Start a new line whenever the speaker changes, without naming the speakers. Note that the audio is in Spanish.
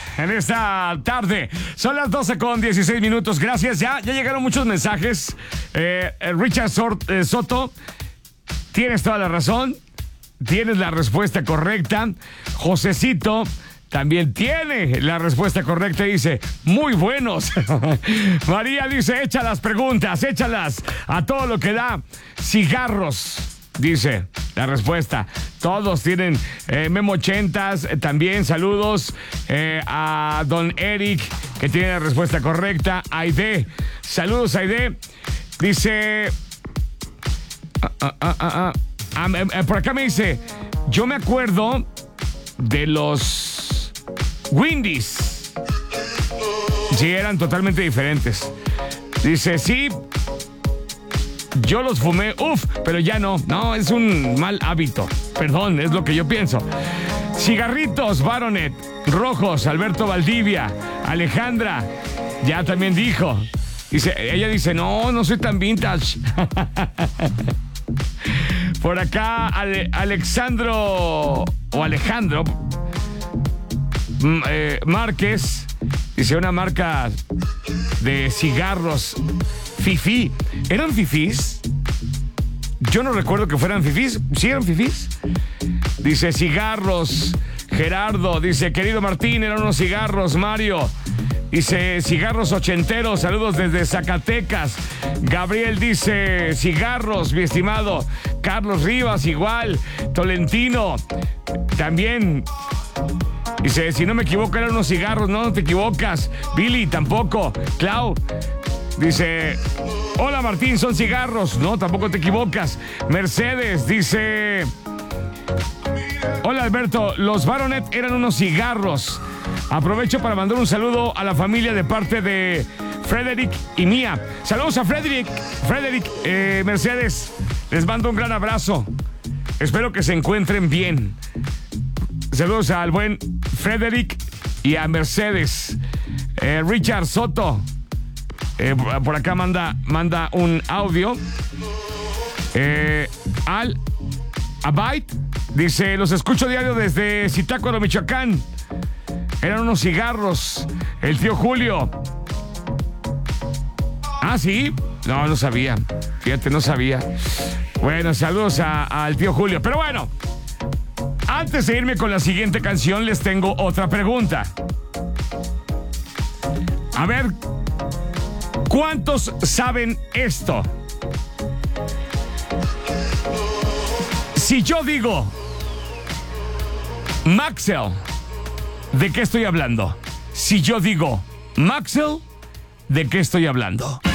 en esta tarde. Son las 12:16. Gracias, ya llegaron muchos mensajes. Richard Soto, tienes toda la razón. Tienes la respuesta correcta. Josecito también tiene la respuesta correcta y dice, muy buenos. María dice, echa las preguntas, échalas a todo lo que da. Cigarros, dice la respuesta. Todos tienen. Memo 80 también, saludos. A don Eric, que tiene la respuesta correcta. Aide, saludos Aide. Dice... por acá me dice, yo me acuerdo de los Windies. Sí, eran totalmente diferentes. Dice, sí, yo los fumé, pero ya no. No, es un mal hábito. Perdón, es lo que yo pienso. Cigarritos, Baronet, rojos, Alberto Valdivia, Alejandra, ya también dijo. Ella dice, no soy tan vintage. Por acá, Alejandro Márquez dice una marca de cigarros fifí. ¿Eran fifís? Yo no recuerdo que fueran fifís. ¿Sí eran fifís? Dice cigarros. Gerardo dice, querido Martín, eran unos cigarros. Mario dice, cigarros ochenteros, saludos desde Zacatecas. Gabriel dice, cigarros, mi estimado. Carlos Rivas, igual. Tolentino, también. Dice, si no me equivoco, eran unos cigarros. No te equivocas. Billy, tampoco. Clau, dice, hola Martín, son cigarros. No, tampoco te equivocas. Mercedes, dice, hola Alberto, los Baronet eran unos cigarros. Aprovecho para mandar un saludo a la familia de parte de Frederick y Mía. Saludos a Frederick, Mercedes. Les mando un gran abrazo. Espero que se encuentren bien. Saludos al buen Frederick y a Mercedes. Richard Soto, por acá manda un audio. Al Abait dice, los escucho diario desde Zitácuaro, Michoacán. Eran unos cigarros. El tío Julio. Ah, ¿sí? No sabía. Fíjate, no sabía. Bueno, saludos al tío Julio. Pero bueno, antes de irme con la siguiente canción, les tengo otra pregunta. A ver, ¿cuántos saben esto? Si yo digo Maxell, ¿de qué estoy hablando? Si yo digo Maxell, ¿de qué estoy hablando?